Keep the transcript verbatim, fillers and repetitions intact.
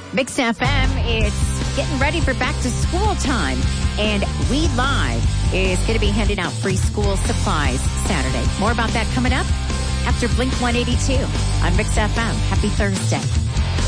Mix F M, it's getting ready for back to school time. And We Live is going to be handing out free school supplies Saturday. More about that coming up after Blink one eighty-two on Mix F M. Happy Thursday.